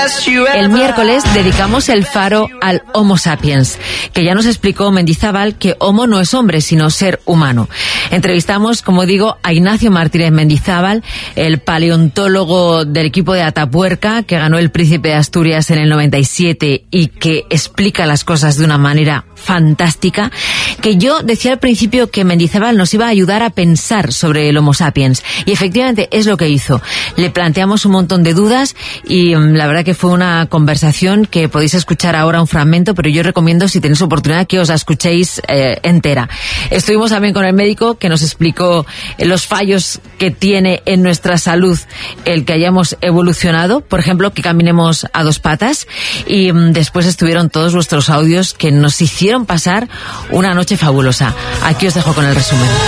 El miércoles dedicamos el faro al Homo sapiens, que ya nos explicó Mendizábal que Homo no es hombre, sino ser humano. Entrevistamos, como digo, a Ignacio Martínez Mendizábal, el paleontólogo del equipo de Atapuerca, que ganó el Príncipe de Asturias en el 97 y que explica las cosas de una manera fantástica, que yo decía al principio que Mendizábal nos iba a ayudar a pensar sobre el Homo sapiens, y efectivamente es lo que hizo. Le planteamos un montón de dudas y la verdad que fue una conversación que podéis escuchar ahora un fragmento, pero yo recomiendo, si tenéis oportunidad, que os la escuchéis entera. Estuvimos también con el médico que nos explicó los fallos que tiene en nuestra salud el que hayamos evolucionado, por ejemplo, que caminemos a dos patas, y después estuvieron todos vuestros audios que nos hicieron pasar una noche fabulosa. Aquí os dejo con el resumen.